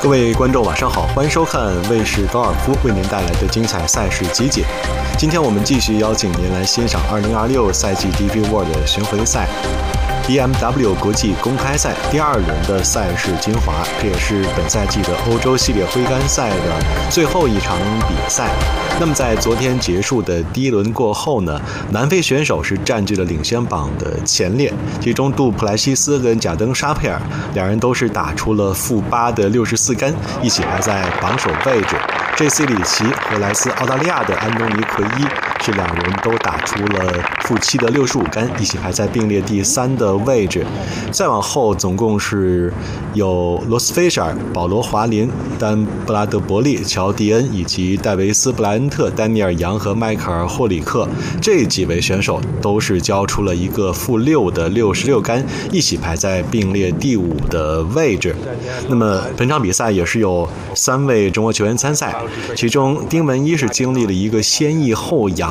各位观众晚上好，欢迎收看卫视高尔夫为您带来的精彩赛事集锦。今天我们继续邀请您来欣赏2026赛季 DP World 巡回赛 BMW 国际公开赛第2轮的赛事精华，这也是本赛季的欧洲系列挥杆赛的最后一场比赛。那么在昨天结束的第1轮过后呢，南非选手是占据了领先榜的前列，其中杜普莱西斯跟贾登沙佩尔两人都是打出了-8的64杆，一起排在榜首位置。JC 里奇和来自澳大利亚的安东尼奎伊是两人都打出了-7的65杆，一起排在并列第3的位置。再往后总共是有罗斯菲舍尔、保罗华林、丹布拉德伯利、乔迪恩以及戴维斯布莱恩特、丹尼尔杨和迈克尔霍里克这几位选手都是交出了一个-6的66杆，一起排在并列第5的位置。那么本场比赛也是有3位中国球员参赛，其中丁文一是经历了一个先抑后扬